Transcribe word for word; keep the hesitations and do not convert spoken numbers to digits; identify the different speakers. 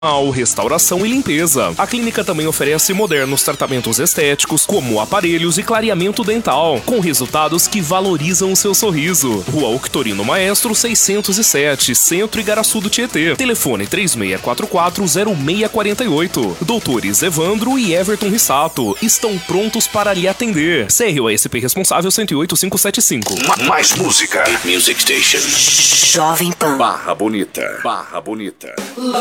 Speaker 1: Restauração e limpeza. A clínica também oferece modernos tratamentos estéticos, como aparelhos e clareamento dental, com resultados que valorizam o seu sorriso. Rua Octorino Maestro seiscentos e sete, Centro Igaraçu do Tietê. Telefone três seis quatro quatro, zero seis quatro oito. Doutores Evandro e Everton Rissato estão prontos para lhe atender. C R O S P responsável cento e oito, quinhentos e setenta e cinco.
Speaker 2: Mais música. Music Station.
Speaker 3: Jovem Pan.
Speaker 2: Barra Bonita. Barra Bonita.